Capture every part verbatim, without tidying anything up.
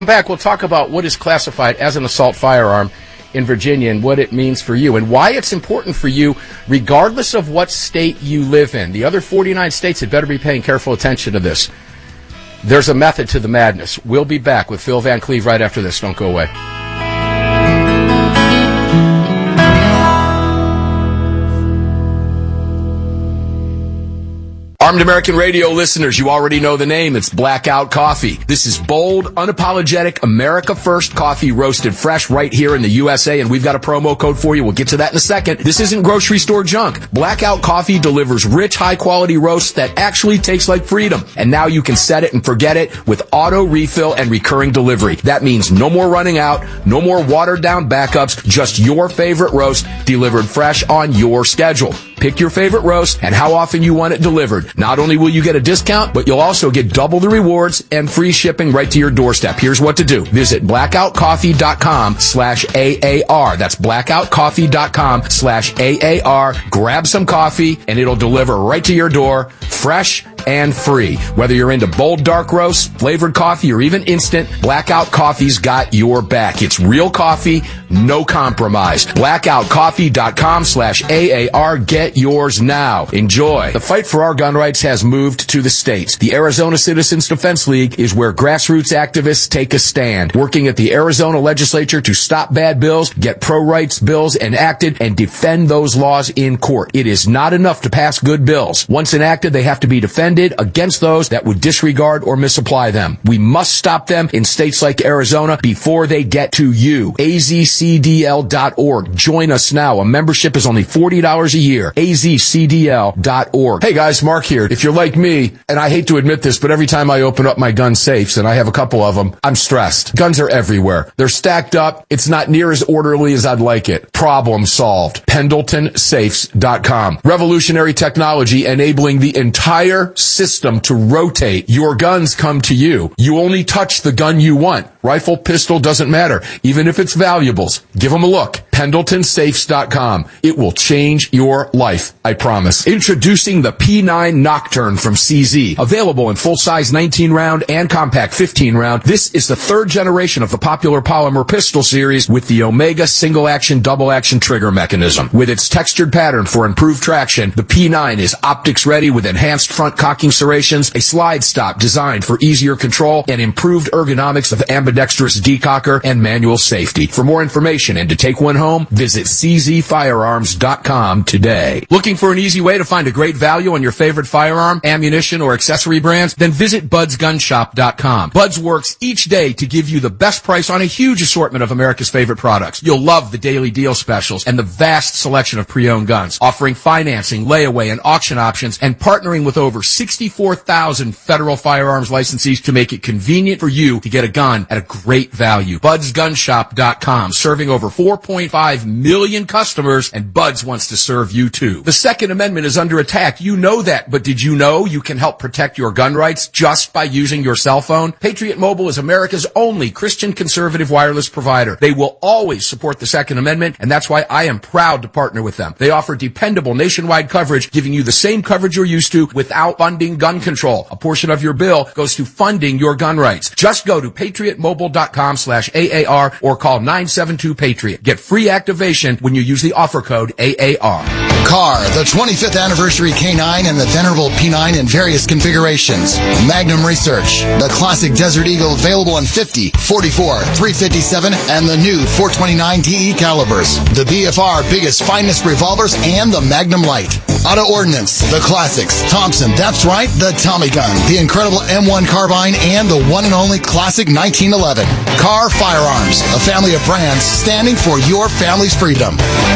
Back, we'll talk about what is classified as an assault firearm in Virginia and what it means for you and why it's important for you regardless of what state you live in. The other forty-nine states had better be paying careful attention to this. There's a method to the madness. We'll be back with Phil Van Cleve right after this. Don't go away. Armed American Radio listeners, you already know the name. It's Blackout Coffee. This is bold, unapologetic, America First coffee roasted fresh right here in the U S A, and we've got a promo code for you. We'll get to that in a second. This isn't grocery store junk. Blackout Coffee delivers rich, high-quality roasts that actually taste like freedom. And now you can set it and forget it with auto refill and recurring delivery. That means no more running out, no more watered-down backups, just your favorite roast delivered fresh on your schedule. Pick your favorite roast and how often you want it delivered. Not only will you get a discount, but you'll also get double the rewards and free shipping right to your doorstep. Here's what to do. Visit blackoutcoffee.com slash AAR. That's blackoutcoffee.com slash AAR. Grab some coffee and it'll deliver right to your door, fresh and free. Whether you're into bold dark roasts, flavored coffee, or even instant, Blackout Coffee's got your back. It's real coffee, no compromise. blackoutcoffee.com slash AAR. Get yours now. Enjoy. The fight for our gun rights has moved to the states. The Arizona Citizens Defense League is where grassroots activists take a stand, working at the Arizona legislature to stop bad bills, get pro-rights bills enacted, and defend those laws in court. It is not enough to pass good bills. Once enacted, they have to be defended against those that would disregard or misapply them. We must stop them in states like Arizona before they get to you. A Z C D L dot org. Join us now. A membership is only forty dollars a year. A Z C D L dot org. Hey guys, Mark here. If you're like me, and I hate to admit this, but every time I open up my gun safes, and I have a couple of them, I'm stressed. Guns are everywhere. They're stacked up. It's not near as orderly as I'd like it. Problem solved. Pendleton Safes dot com. Revolutionary technology enabling the entire system to rotate. Your guns come to you. You only touch the gun you want. Rifle, pistol, doesn't matter. Even if it's valuables. Give them a look. Pendleton Safes dot com. It will change your life, I promise. Introducing the P nine Nocturne from C Z. Available in full-size nineteen round and compact fifteen round. This is the third generation of the popular polymer pistol series with the Omega single-action, double-action trigger mechanism. With its textured pattern for improved traction, the P nine is optics-ready with enhanced front cocking serrations, a slide stop designed for easier control, and improved ergonomics of ambidextrous decocker and manual safety. For more information and to take one home, visit C Z firearms dot com today. Looking for an easy way to find a great value on your favorite firearm, ammunition, or accessory brands? Then visit buds gun shop dot com. Buds works each day to give you the best price on a huge assortment of America's favorite products. You'll love the daily deal specials and the vast selection of pre-owned guns, offering financing, layaway, and auction options, and partnering with over sixty-four thousand federal firearms licensees to make it convenient for you to get a gun at a great value. buds gun shop dot com, serving over four point five million customers, and Buds wants to serve you too. The Second Amendment is under attack. You know that, but did you know you can help protect your gun rights just by using your cell phone? Patriot Mobile is America's only Christian conservative wireless provider. They will always support the Second Amendment, and that's why I am proud to partner with them. They offer dependable nationwide coverage, giving you the same coverage you're used to without funding gun control. A portion of your bill goes to funding your gun rights. Just go to patriot mobile dot com slash A A R or call nine seven two Patriot. Get free activation when you use the offer code A A R. Car, the twenty-fifth anniversary K nine and the venerable P nine in various configurations. Magnum Research, the classic Desert Eagle available in fifty, forty-four, three fifty-seven, and the new four twenty-nine D E calibers. The B F R biggest, finest revolvers and the Magnum Light. Auto Ordnance, the classics. Thompson, that's right, the Tommy gun, the incredible M one carbine, and the one and only classic nineteen eleven. Car Firearms, a family of brands standing for your family's freedom.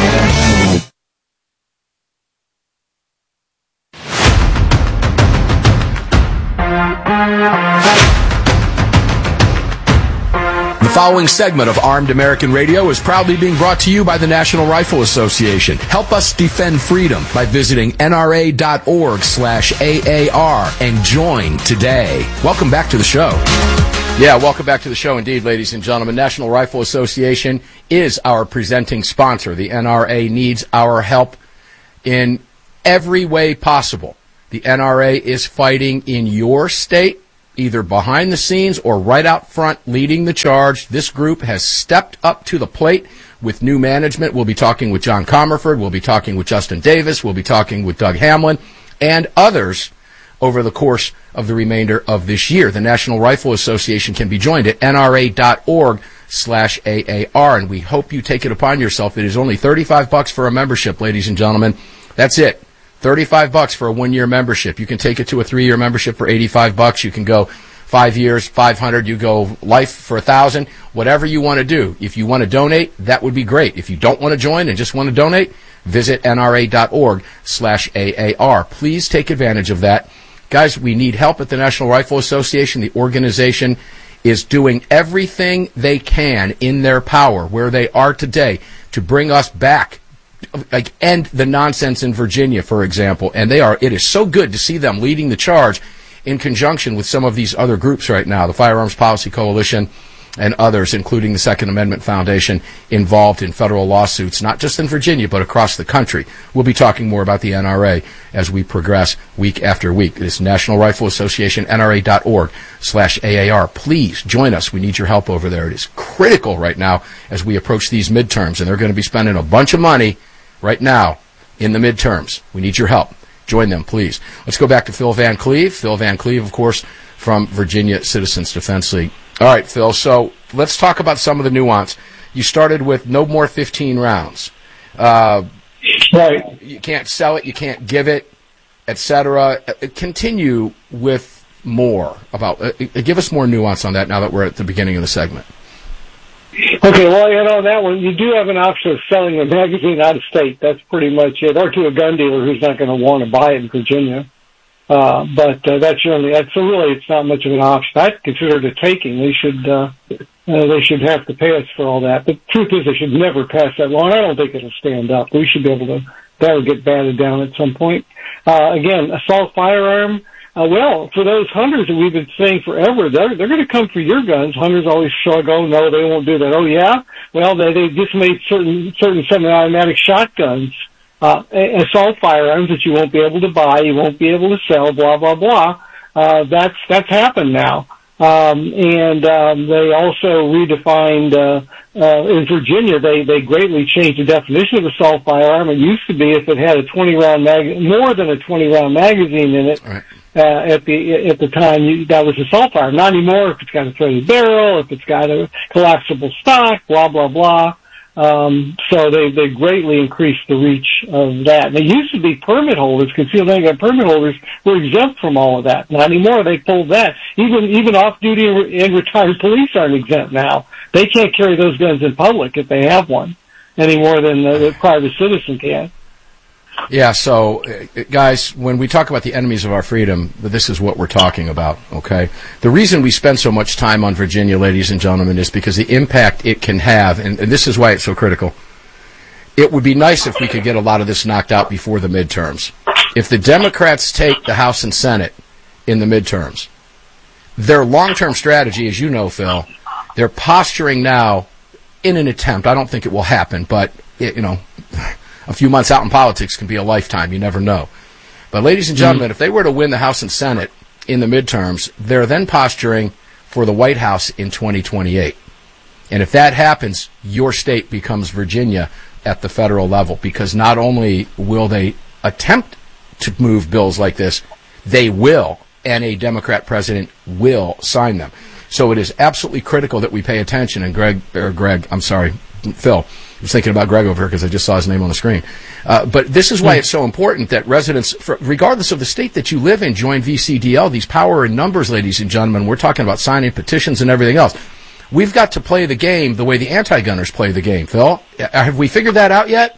The following segment of Armed American Radio is proudly being brought to you by the National Rifle Association. Help us defend freedom by visiting N R A dot org slash A A R and join today. Welcome back to the show. Yeah, welcome back to the show indeed, ladies and gentlemen. National Rifle Association is our presenting sponsor. The N R A needs our help in every way possible. The N R A is fighting in your state either behind the scenes or right out front leading the charge. This group has stepped up to the plate with new management. We'll be talking with John Comerford. We'll be talking with Justin Davis. We'll be talking with Doug Hamlin and others over the course of the remainder of this year. The National Rifle Association can be joined at N R A dot org slash A A R, and we hope you take it upon yourself. It is only thirty-five bucks for a membership, ladies and gentlemen. That's it. thirty-five bucks for a one-year membership. You can take it to a three-year membership for eighty-five bucks. You can go five years, five hundred. You go life for a thousand. Whatever you want to do. If you want to donate, that would be great. If you don't want to join and just want to donate, visit N R A dot org slash A A R. Please take advantage of that. Guys, we need help at the National Rifle Association. The organization is doing everything they can in their power, where they are today, to bring us back, like end the nonsense in Virginia, for example. And they are. It is so good to see them leading the charge in conjunction with some of these other groups right now, the Firearms Policy Coalition and others, including the Second Amendment Foundation, involved in federal lawsuits, not just in Virginia, but across the country. We'll be talking more about the N R A as we progress week after week. This National Rifle Association, N R A dot org slash A A R. Please join us. We need your help over there. It is critical right now as we approach these midterms, and they're going to be spending a bunch of money right now in the midterms. We need your help. Join them, please. Let's go back to Phil Van Cleve. Phil Van Cleve, of course, from Virginia Citizens Defense League. All right, Phil, so let's talk about some of the nuance. You started with no more fifteen rounds. Uh, right. You can't sell it, you can't give it, et cetera. Continue with more about, uh, give us more nuance on that now that we're at the beginning of the segment. Okay, well, you know, that one, you do have an option of selling a magazine out of state. That's pretty much it. Or to a gun dealer who's not going to want to buy it in Virginia. Uh, but uh, that's generally, that's, so really it's not much of an option. I consider it a taking. They should, uh, uh, they should have to pay us for all that. The truth is they should never pass that law, and I don't think it'll stand up. We should be able to, that'll get batted down at some point. Uh, again, assault firearm, uh, well, for those hunters that we've been saying forever, they're, they're going to come for your guns. Hunters always shrug, oh no, they won't do that. Oh yeah? Well, they, they just made certain, certain semi-automatic shotguns, Uh, assault firearms that you won't be able to buy, you won't be able to sell, blah, blah, blah. Uh, that's, that's happened now. Um, and, um, they also redefined, uh, uh, in Virginia, they, they greatly changed the definition of assault firearm. It used to be if it had a twenty round mag, more than a twenty round magazine in it, right. uh, at the, at the time, you, that was assault firearm. Not anymore if it's got a threaded barrel, if it's got a collapsible stock, blah, blah, blah. Um, so they, they greatly increased the reach of that. They used to be permit holders, concealed handgun permit holders were exempt from all of that. Not anymore. They pulled that. Even, even off-duty and, re- and retired police aren't exempt now. They can't carry those guns in public if they have one any more than the, the private citizen can. Yeah, so, uh, guys, when we talk about the enemies of our freedom, this is what we're talking about, okay? The reason we spend so much time on Virginia, ladies and gentlemen, is because the impact it can have, and, and this is why it's so critical. It would be nice if we could get a lot of this knocked out before the midterms. If the Democrats take the House and Senate in the midterms, their long-term strategy, as you know, Phil, they're posturing now in an attempt. I don't think it will happen, but, it, you know... a few months out in politics can be a lifetime. You never know. But, ladies and gentlemen, mm-hmm. if they were to win the House and Senate in the midterms, they're then posturing for the White House in twenty twenty-eight. And if that happens, your state becomes Virginia at the federal level, because not only will they attempt to move bills like this, they will, and a Democrat president will sign them. So it is absolutely critical that we pay attention. And Greg, or Greg, I'm sorry, Phil, I was thinking about Greg over here because I just saw his name on the screen. Uh, but this is why it's so important that residents, for, regardless of the state that you live in, join V C D L. These power in numbers, ladies and gentlemen. We're talking about signing petitions and everything else. We've got to play the game the way the anti-gunners play the game. Phil, have we figured that out yet?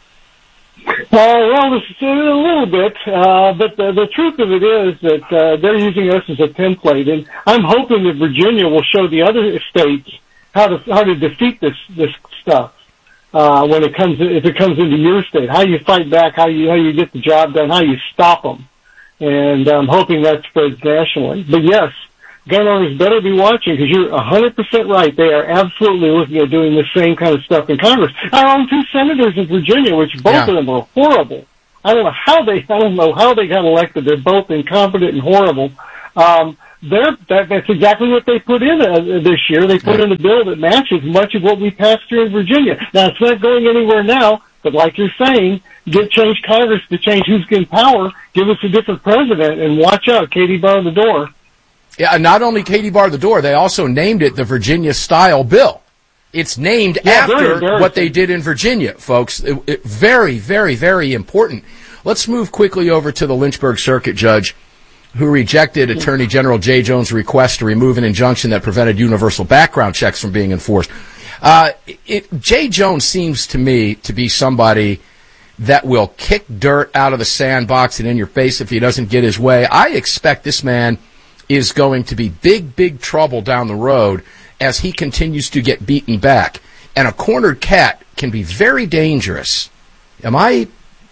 Uh, well, this is a little bit, uh, but the, the truth of it is that uh, they're using us as a template, and I'm hoping that Virginia will show the other states how to how to defeat this this stuff. Uh, when it comes, if it comes into your state, how you fight back, how you, how you get the job done, how you stop them. And I'm hoping that spreads nationally. But yes, gun owners better be watching, because you're one hundred percent right. They are absolutely looking at doing the same kind of stuff in Congress. Our own two senators in Virginia, which both yeah. of them are horrible. I don't know how they, I don't know how they got elected. They're both incompetent and horrible. Um, they're, that, that's exactly what they put in uh, this year. They put in a bill that matches much of what we passed here in Virginia. Now, it's not going anywhere now, but like you're saying, get change Congress to change who's in power, give us a different president, and watch out, Katie bar the door. Yeah, not only Katie bar the door, they also named it the Virginia-style bill. It's named yeah, after what they did in Virginia, folks. It, it, very, very, very important. Let's move quickly over to the Lynchburg Circuit Judge, who rejected Attorney General Jay Jones' request to remove an injunction that prevented universal background checks from being enforced. Uh, it, Jay Jones seems to me to be somebody that will kick dirt out of the sandbox and in your face if he doesn't get his way. I expect this man is going to be big, big trouble down the road as he continues to get beaten back. And a cornered cat can be very dangerous. Am I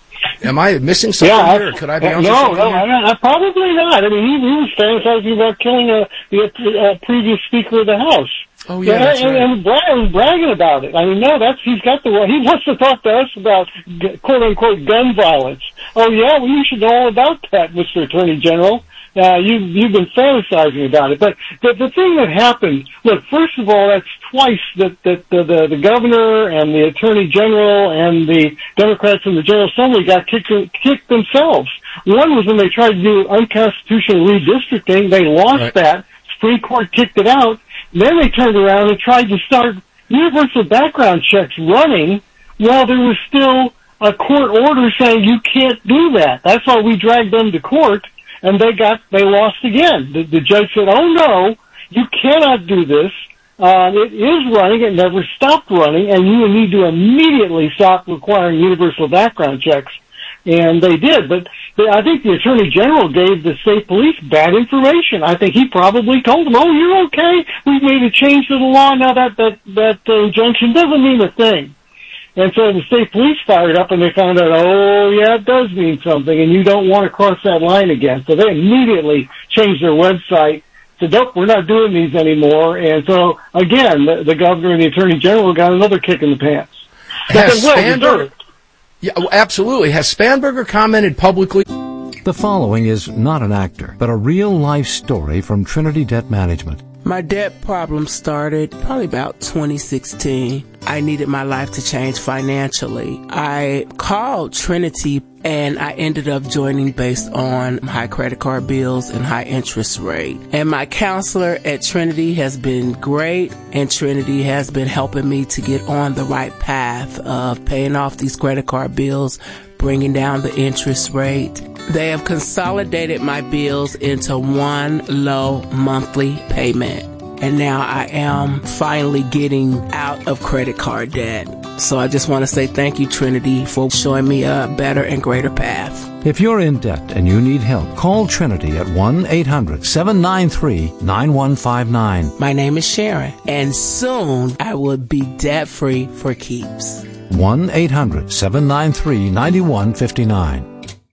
am I missing something yeah, here? Or could I be on no, something no, here? no, probably not. I mean, he, he was fantasizing about killing a, the a previous Speaker of the House. Oh, yeah, yeah that's and, right. and bragging, bragging about it. I mean, no, that's he's got the he wants to talk to us about quote unquote gun violence. Oh yeah, well you should know all about that, Mister Attorney General. Uh, you you've been fantasizing about it. But the the thing that happened, look, first of all, that's twice that that the, the the governor and the Attorney General and the Democrats in the General Assembly got kicked kicked themselves. One was when they tried to do unconstitutional redistricting. They lost right. that. Supreme Court kicked it out. Then they turned around and tried to start universal background checks running while there was still a court order saying you can't do that. That's why we dragged them to court, and they got they lost again. The, the judge said, "Oh no, you cannot do this. Uh, it is running. It never stopped running, and you need to immediately stop requiring universal background checks." And they did, but I think the Attorney General gave the state police bad information. I think he probably told them, "Oh, you're okay. We've made a change to the law now. That that that uh, injunction doesn't mean a thing." And so the state police fired up, and they found out, "Oh, yeah, it does mean something, and you don't want to cross that line again." So they immediately changed their website. Said, "Nope, we're not doing these anymore." And so again, the, the governor and the Attorney General got another kick in the pants. Has Spanberger, yeah, absolutely. Has Spanberger commented publicly? The following is not an actor, but a real-life story from Trinity Debt Management. My debt problem started probably about twenty sixteen. I needed my life to change financially. I called Trinity and I ended up joining based on high credit card bills and high interest rate. And my counselor at Trinity has been great, and Trinity has been helping me to get on the right path of paying off these credit card bills, bringing down the interest rate. They have consolidated my bills into one low monthly payment. And now I am finally getting out of credit card debt. So I just want to say thank you, Trinity, for showing me a better and greater path. If you're in debt and you need help, call Trinity at one eight hundred seven nine three nine one five nine. My name is Sharon, and soon I will be debt-free for keeps. one eight hundred seven nine three nine one five nine.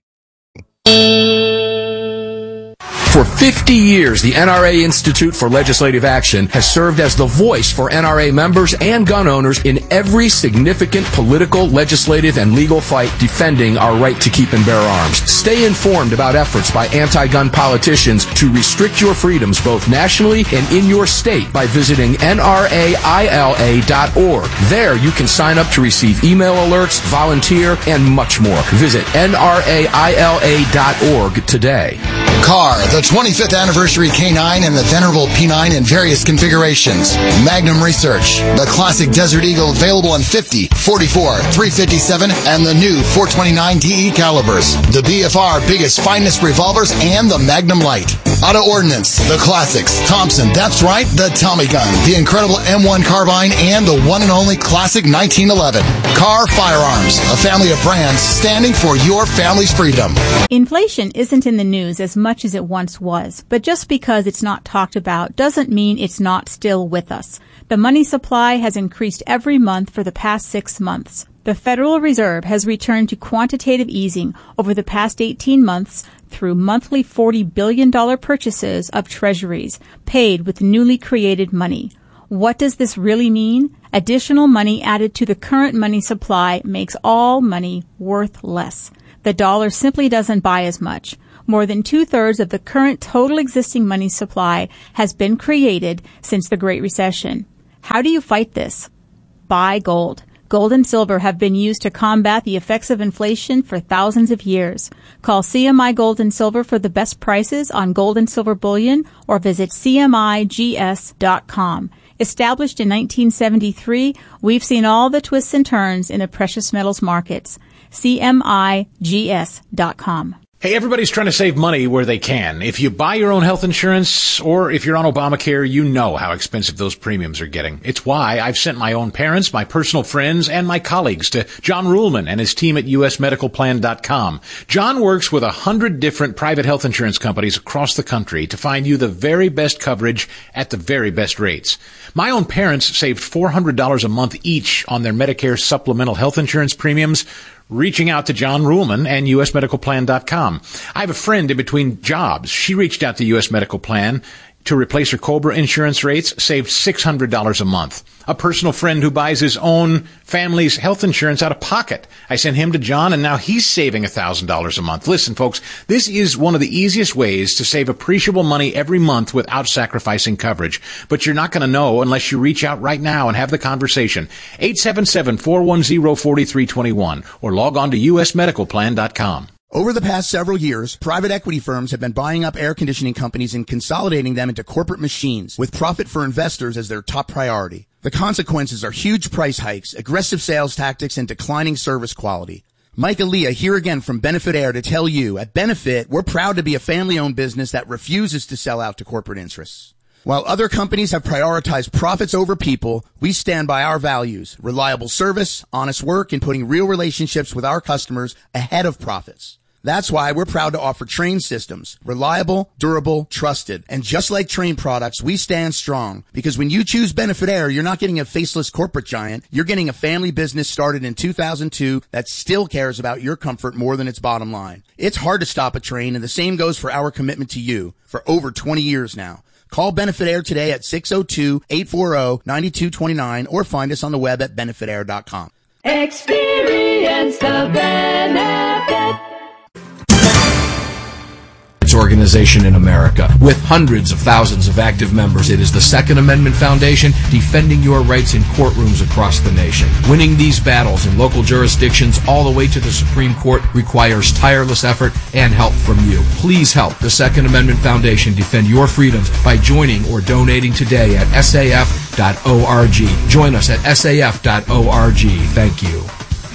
For fifty years, the N R A Institute for Legislative Action has served as the voice for N R A members and gun owners in every significant political, legislative, and legal fight defending our right to keep and bear arms. Stay informed about efforts by anti-gun politicians to restrict your freedoms both nationally and in your state by visiting N R A I L A dot org. There, you can sign up to receive email alerts, volunteer, and much more. Visit N R A I L A dot org today. Car, the twenty-fifth anniversary K nine and the venerable P nine in various configurations. Magnum Research, the classic Desert Eagle available in fifty, forty-four, three fifty-seven, and the new four twenty-nine D E calibers. The B F R biggest, finest revolvers, and the Magnum Light. Auto Ordnance, the classics. Thompson, that's right, the Tommy gun, the incredible M one carbine, and the one and only classic nineteen eleven. Car Firearms, a family of brands standing for your family's freedom. Inflation isn't in the news as much as it once was, but just because it's not talked about doesn't mean it's not still with us. The money supply has increased every month for the past six months. The Federal Reserve has returned to quantitative easing over the past eighteen months through monthly forty billion dollars purchases of treasuries paid with newly created money. What does this really mean? Additional money added to the current money supply makes all money worth less. The dollar simply doesn't buy as much. More than two-thirds of the current total existing money supply has been created since the Great Recession. How do you fight this? Buy gold. Gold and silver have been used to combat the effects of inflation for thousands of years. Call C M I Gold and Silver for the best prices on gold and silver bullion or visit C M I G S dot com. Established in nineteen seventy-three, we've seen all the twists and turns in the precious metals markets. C M I G S dot com. Hey, everybody's trying to save money where they can. If you buy your own health insurance or if you're on Obamacare, you know how expensive those premiums are getting. It's why I've sent my own parents, my personal friends, and my colleagues to John Ruhlman and his team at U S medical plan dot com. John works with a hundred different private health insurance companies across the country to find you the very best coverage at the very best rates. My own parents saved four hundred dollars a month each on their Medicare supplemental health insurance premiums, reaching out to John Ruhlman and U S medical plan dot com. I have a friend in between jobs. She reached out to U S Medical Plan to replace her COBRA insurance rates, saved six hundred dollars a month. A personal friend who buys his own family's health insurance out of pocket. I sent him to John, and now he's saving one thousand dollars a month. Listen, folks, this is one of the easiest ways to save appreciable money every month without sacrificing coverage. But you're not going to know unless you reach out right now and have the conversation. eight seven seven, four one zero, four three two one or log on to U S medical plan dot com. Over the past several years, private equity firms have been buying up air conditioning companies and consolidating them into corporate machines, with profit for investors as their top priority. The consequences are huge price hikes, aggressive sales tactics, and declining service quality. Mike Aaliyah here again from Benefit Air to tell you, at Benefit, we're proud to be a family-owned business that refuses to sell out to corporate interests. While other companies have prioritized profits over people, we stand by our values, reliable service, honest work, and putting real relationships with our customers ahead of profits. That's why we're proud to offer Trane systems. Reliable, durable, trusted. And just like Trane products, we stand strong. Because when you choose Benefit Air, you're not getting a faceless corporate giant. You're getting a family business started in two thousand two that still cares about your comfort more than its bottom line. It's hard to stop a train, and the same goes for our commitment to you for over twenty years now. Call Benefit Air today at six oh two, eight four zero, nine two two nine or find us on the web at benefit air dot com. Experience the benefit. Organization in America. With hundreds of thousands of active members, it is the Second Amendment Foundation defending your rights in courtrooms across the nation. Winning these battles in local jurisdictions all the way to the Supreme Court requires tireless effort and help from you. Please help the Second Amendment Foundation defend your freedoms by joining or donating today at S A F dot org. Join us at S A F dot org. Thank you.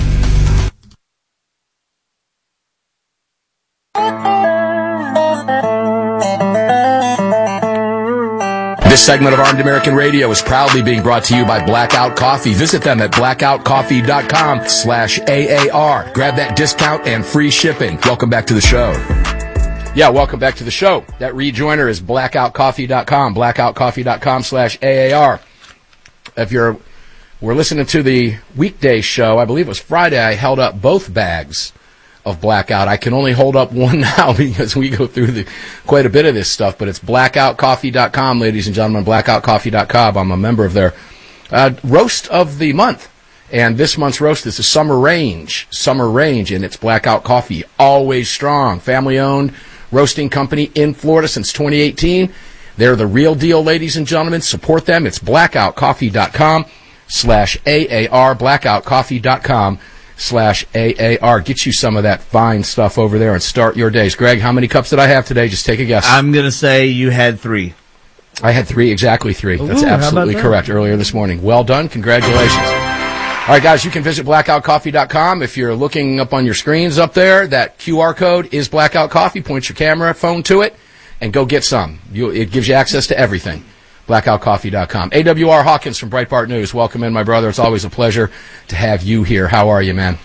This segment of Armed American Radio is proudly being brought to you by Blackout Coffee. Visit them at blackout coffee dot com slash A A R. Grab that discount and free shipping. Welcome back to the show. Yeah, welcome back to the show. That rejoiner is blackout coffee dot com, blackout coffee dot com slash A A R. If you're, we're listening to the weekday show, I believe it was Friday, I held up both bags of Blackout. I can only hold up one now because we go through the, quite a bit of this stuff, but it's blackout coffee dot com, ladies and gentlemen, blackout coffee dot com. I'm a member of their uh, roast of the month. And this month's roast is the Summer Range. Summer Range, and it's Blackout Coffee. Always strong. Family-owned roasting company in Florida since twenty eighteen. They're the real deal, ladies and gentlemen. Support them. It's blackout coffee dot com slash A A R, blackout coffee dot com slash A A R. Get you some of that fine stuff over there and start your days. Greg, how many cups did I have today? Just take a guess. I'm going to say you had three. I had three, exactly three. That's Ooh, absolutely correct earlier this morning. Well done. Congratulations. All right, guys, you can visit blackout coffee dot com. If you're looking up on your screens up there, that Q R code is Blackout Coffee. Point your camera phone to it and go get some. You, it gives you access to everything. blackout coffee dot com. A W R Hawkins from Breitbart News. Welcome in, my brother. It's always a pleasure to have you here. How are you, man?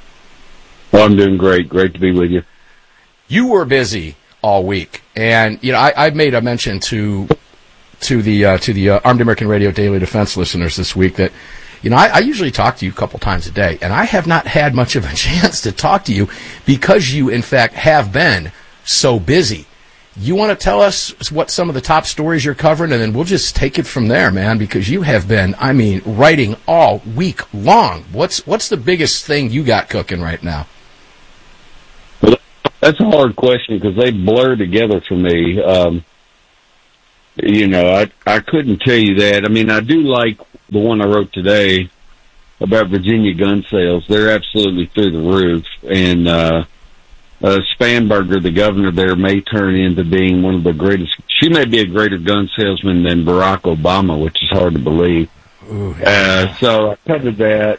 Well, I'm doing great. Great to be with you. You were busy all week, and you know I, I made a mention to to the uh, to the uh, Armed American Radio Daily Defense listeners this week that you know I, I usually talk to you a couple times a day, and I have not had much of a chance to talk to you because you, in fact, have been so busy. You want to tell us what some of the top stories you're covering, and then we'll just take it from there, man, because you have been, I mean, writing all week long. What's what's the biggest thing you got cooking right now? Well, That's a hard question because they blur together for me. Um, you know, I I couldn't tell you that. I mean, I do like the one I wrote today about Virginia gun sales. They're absolutely through the roof. And uh, uh, Spanberger, the governor there, may turn into being one of the greatest. She may be a greater gun salesman than Barack Obama, which is hard to believe. Ooh, yeah. uh, so I covered that.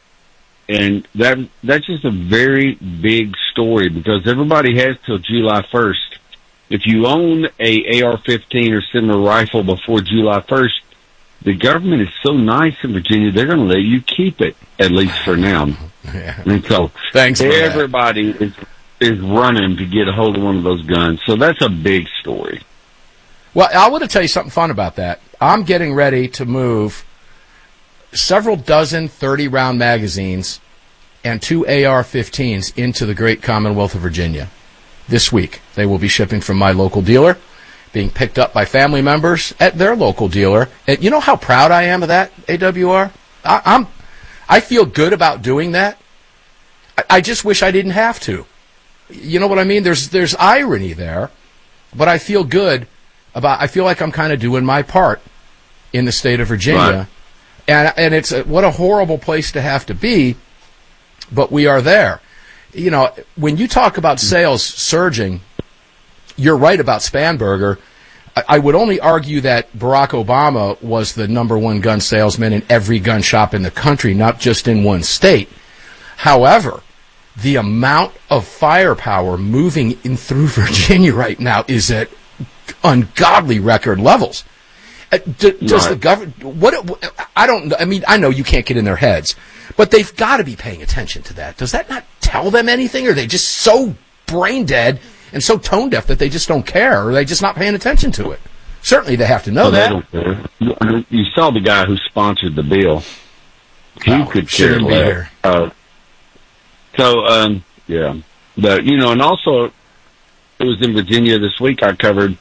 And that that's just a very big story because everybody has till July first. If you own a A R fifteen or similar rifle before July first, the government is so nice in Virginia, they're going to let you keep it, at least for now. Yeah. And so Thanks everybody is is running to get a hold of one of those guns. So that's a big story. Well, I want to tell you something fun about that. I'm getting ready to move several dozen thirty-round magazines and two A R fifteens into the great Commonwealth of Virginia this week. They will be shipping from my local dealer, being picked up by family members at their local dealer. And you know how proud I am of that, A W R? I, I'm, I feel good about doing that. I, I just wish I didn't have to. You know what I mean? There's there's irony there, but I feel good about. I feel like I'm kind of doing my part in the state of Virginia, right. and and it's a, what a horrible place to have to be, but we are there. You know, when you talk about sales surging, you're right about Spanberger. I, I would only argue that Barack Obama was the number one gun salesman in every gun shop in the country, not just in one state. However, the amount of firepower moving in through Virginia right now is at ungodly record levels. Uh, d- does right. the government? What? I don't know. I mean, I know you can't get in their heads, but they've got to be paying attention to that. Does that not tell them anything? Or are they just so brain dead and so tone deaf that they just don't care, or are they just not paying attention to it? Certainly, they have to know well, that. They don't care. You saw the guy who sponsored the bill. He oh, could care less. Uh, so, um, yeah, but you know, and also it was in Virginia this week. I covered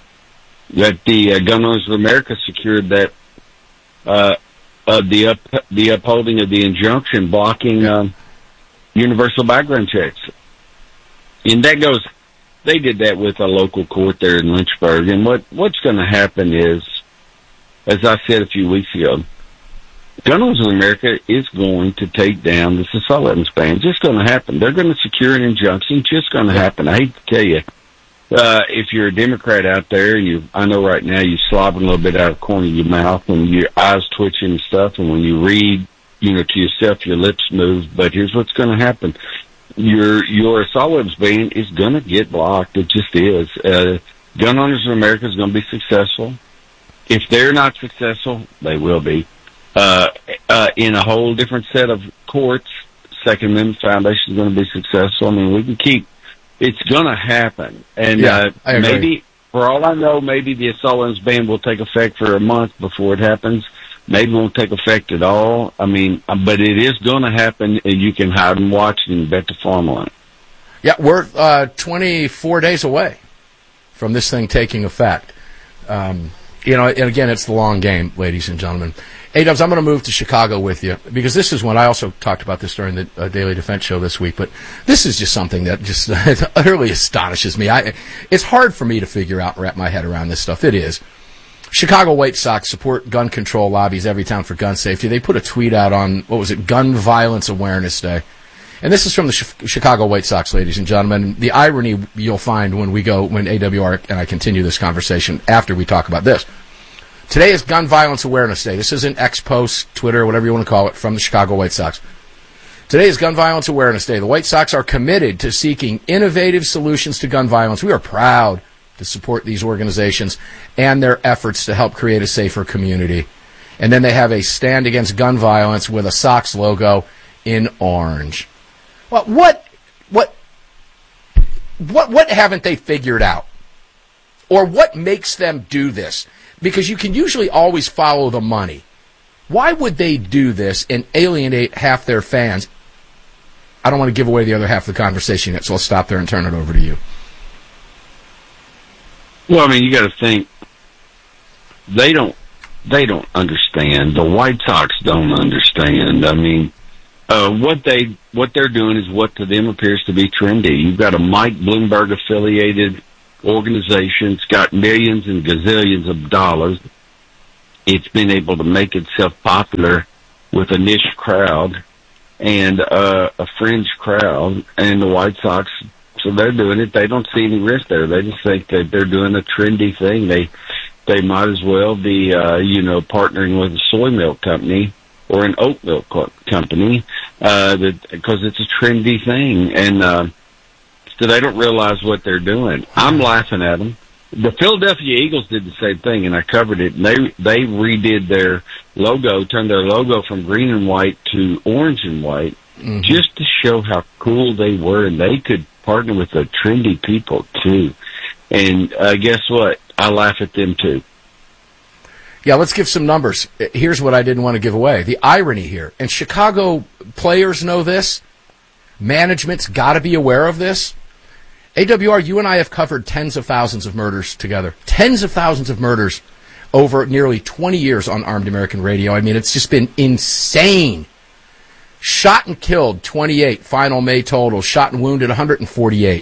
that the uh, Gun Owners of America secured that uh, uh, the up, the upholding of the injunction blocking um, universal background checks, and that goes. They did that with a local court there in Lynchburg, and what what's going to happen is, as I said a few weeks ago, Gun Owners of America is going to take down this assault weapons ban. It's just going to happen. They're going to secure an injunction. It's just going to happen. I hate to tell you. Uh, if you're a Democrat out there, you, I know right now you're slobbering a little bit out of the corner of your mouth and your eyes twitching and stuff. And when you read, you know, to yourself, your lips move. But here's what's going to happen. Your, your assault weapons ban is going to get blocked. It just is. Uh, Gun Owners of America is going to be successful. If they're not successful, they will be. Uh, uh, in a whole different set of courts, Second Amendment Foundation is going to be successful. I mean, we can keep, it's going to happen. And, yeah, uh, maybe, for all I know, maybe the assault weapons ban will take effect for a month before it happens. Maybe it won't take effect at all. I mean, but it is going to happen, and you can hide and watch and bet the farm on it. Yeah, we're, uh, twenty-four days away from this thing taking effect. Um, you know, and again, it's the long game, ladies and gentlemen. A-Dubs, I'm going to move to Chicago with you, because this is when I also talked about this during the uh, Daily Defense Show this week, but this is just something that just utterly astonishes me. I, it's hard for me to figure out and wrap my head around this stuff. It is. Chicago White Sox support gun control lobbies every town for gun safety. They put a tweet out on, what was it, Gun Violence Awareness Day. And this is from the Ch- Chicago White Sox, ladies and gentlemen. The irony you'll find when we go, when A W R and I continue this conversation after we talk about this. Today is Gun Violence Awareness Day. This isn't X-Post, Twitter, whatever you want to call it, from the Chicago White Sox. Today is Gun Violence Awareness Day. The White Sox are committed to seeking innovative solutions to gun violence. We are proud to support these organizations and their efforts to help create a safer community. And then they have a stand against gun violence with a Sox logo in orange. Well, what, what, what, what haven't they figured out? Or what makes them do this? Because you can usually always follow the money. Why would they do this and alienate half their fans? I don't want to give away the other half of the conversation yet, so I'll stop there and turn it over to you. Well, I mean, you got to think, they don't, they don't understand. The White Sox don't understand. I mean, uh, what they what they're doing is what to them appears to be trendy. You've got a Mike Bloomberg affiliated organization. It's got millions and gazillions of dollars. It's been able to make itself popular with a niche crowd and uh, a fringe crowd, and the White Sox. So they're doing it. They don't see any risk there. They just think that they're doing a trendy thing. They they might as well be, uh, you know, partnering with a soy milk company or an oat milk co- company, uh, that, because it's a trendy thing. And uh, so they don't realize what they're doing. I'm laughing at them. The Philadelphia Eagles did the same thing, and I covered it. And they they redid their logo, turned their logo from green and white to orange and white, mm-hmm. just to show how cool they were, and they could partner with the trendy people too. And uh, guess what? I laugh at them too. Yeah, let's give some numbers. Here's what I didn't want to give away. The irony here, and Chicago players know this. Management's got to be aware of this. A W R, you and I have covered tens of thousands of murders together. Tens of thousands of murders over nearly twenty years on Armed American Radio. I mean, it's just been insane. Shot and killed, twenty-eight. Final May total. Shot and wounded, one hundred forty-eight.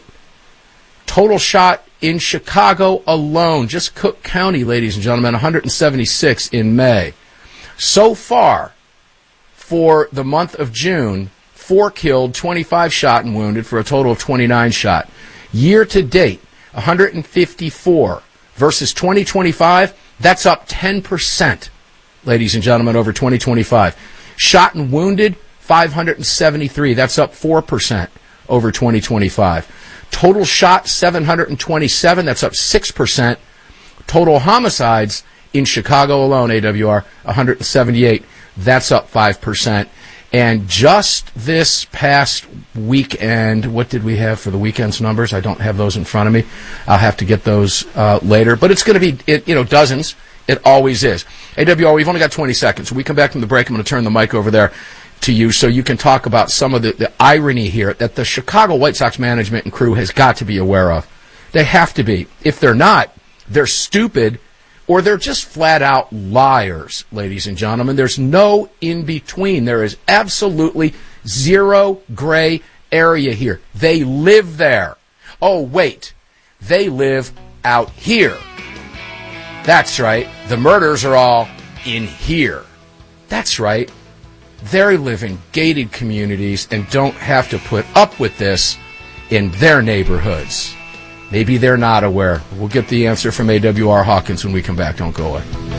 Total shot in Chicago alone, just Cook County, ladies and gentlemen, one hundred seventy-six in May. So far, for the month of June, four killed, twenty-five shot and wounded, for a total of twenty-nine shot. Year to date, one hundred fifty-four versus twenty twenty-five, that's up ten percent, ladies and gentlemen, over twenty twenty-five. Shot and wounded, five hundred seventy-three, that's up four percent over twenty twenty-five. Total shot, seven hundred twenty-seven, that's up six percent. Total homicides in Chicago alone, A W R, one hundred seventy-eight, that's up five percent. And just this past weekend, what did we have for the weekend's numbers? I don't have those in front of me. I'll have to get those uh, later. But it's going to be, it, you know, dozens. It always is. A W R, we've only got twenty seconds. When we come back from the break, I'm going to turn the mic over there to you so you can talk about some of the, the irony here that the Chicago White Sox management and crew has got to be aware of. They have to be. If they're not, they're stupid, or they're just flat-out liars, ladies and gentlemen. There's no in-between. There is absolutely zero gray area here. They live there. Oh, wait. They live out here. That's right. The murders are all in here. That's right. They live in gated communities and don't have to put up with this in their neighborhoods. Maybe they're not aware. We'll get the answer from A W R Hawkins when we come back. Don't go away.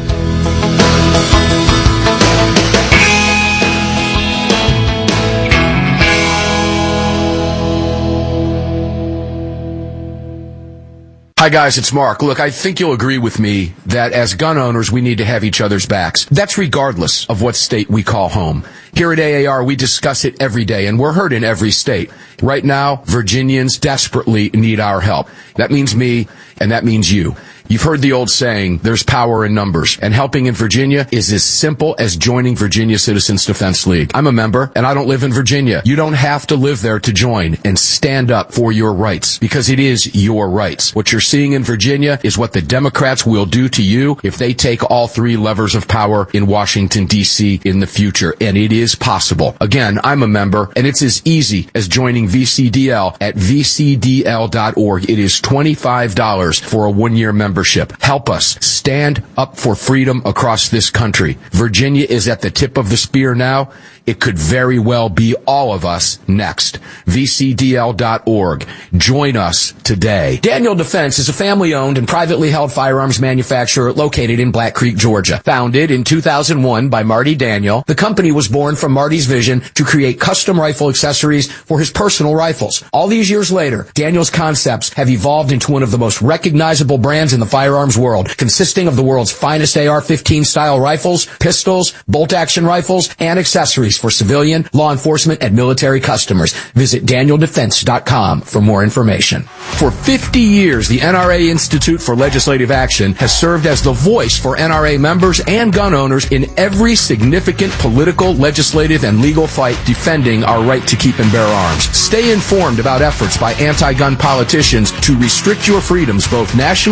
Hi, guys, it's Mark. Look, I think you'll agree with me that as gun owners, we need to have each other's backs. That's regardless of what state we call home. Here at A A R, we discuss it every day, and we're heard in every state. Right now, Virginians desperately need our help. That means me, and that means you. You've heard the old saying, there's power in numbers, and helping in Virginia is as simple as joining Virginia Citizens Defense League. I'm a member, and I don't live in Virginia. You don't have to live there to join and stand up for your rights, because it is your rights. What you're seeing in Virginia is what the Democrats will do to you if they take all three levers of power in Washington, D C in the future, and it is possible. Again, I'm a member, and it's as easy as joining V C D L at V C D L dot org. It is twenty-five dollars for a one-year membership. Help us stand up for freedom across this country. Virginia is at the tip of the spear now. It could very well be all of us next. V C D L dot org. Join us today. Daniel Defense is a family-owned and privately held firearms manufacturer located in Black Creek, Georgia. Founded in two thousand one by Marty Daniel, the company was born from Marty's vision to create custom rifle accessories for his personal rifles. All these years later, Daniel's concepts have evolved into one of the most recognizable brands in the firearms world, consisting of the world's finest A R fifteen style rifles, pistols, bolt-action rifles, and accessories for civilian, law enforcement, and military customers. Visit Daniel Defense dot com for more information. For fifty years, the N R A Institute for Legislative Action has served as the voice for N R A members and gun owners in every significant political, legislative, and legal fight defending our right to keep and bear arms. Stay informed about efforts by anti-gun politicians to restrict your freedoms both nationally and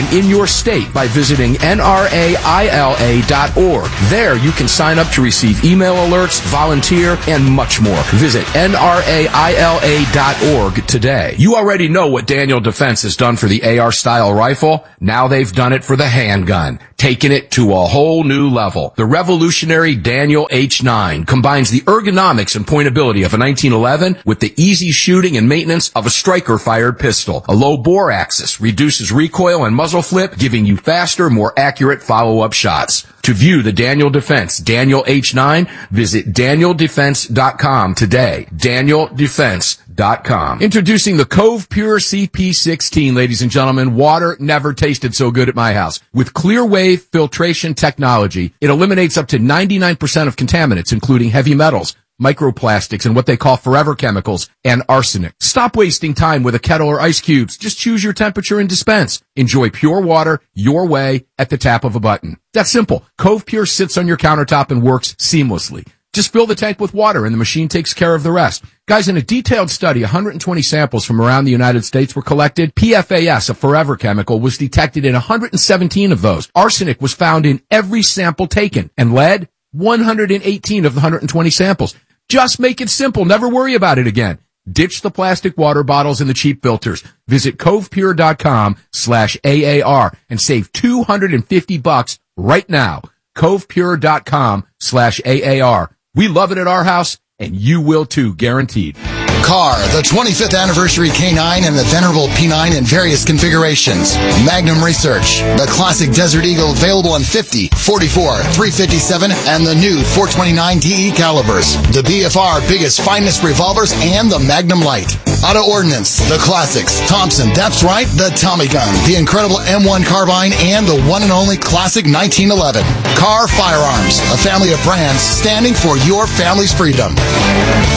in your state by visiting N R A I L A dot org. There you can sign up to receive email alerts, volunteer, and much more. Visit N R A I L A dot org today. You already know what Daniel Defense has done for the A R-style rifle. Now they've done it for the handgun, taking it to a whole new level. The revolutionary Daniel H nine combines the ergonomics and pointability of a nineteen eleven with the easy shooting and maintenance of a striker-fired pistol. A low bore axis reduces recoil and muzzle flip, giving you faster, more accurate follow-up shots. To view the Daniel Defense Daniel H nine, visit daniel defense dot com today. daniel defense dot com. Introducing the Cove Pure C P sixteen, ladies and gentlemen. Water never tasted so good at my house. With clear wave filtration technology, it eliminates up to ninety-nine percent of contaminants, including heavy metals, microplastics, and what they call forever chemicals, and arsenic. Stop wasting time with a kettle or ice cubes. Just choose your temperature and dispense. Enjoy pure water your way at the tap of a button. That's simple. Cove Pure sits on your countertop and works seamlessly. Just fill the tank with water and the machine takes care of the rest. Guys, in a detailed study, one hundred twenty samples from around the United States were collected. P F A S, a forever chemical, was detected in one hundred seventeen of those. Arsenic was found in every sample taken. And lead, one hundred eighteen of the one hundred twenty samples. Just make it simple. Never worry about it again. Ditch the plastic water bottles and the cheap filters. Visit covepure.com slash AAR and save two hundred fifty bucks right now. covepure.com slash AAR. We love it at our house, and you will too, guaranteed. Car, the twenty-fifth anniversary K nine and the venerable P nine in various configurations. Magnum Research, the classic Desert Eagle available in fifty, forty-four, three fifty-seven, and the new four twenty-nine D E calibers. The B F R biggest, finest revolvers and the Magnum Light. Auto Ordnance, the classics. Thompson, that's right, the Tommy gun. The incredible M one carbine and the one and only classic nineteen eleven. Car Firearms, a family of brands standing for your family's freedom.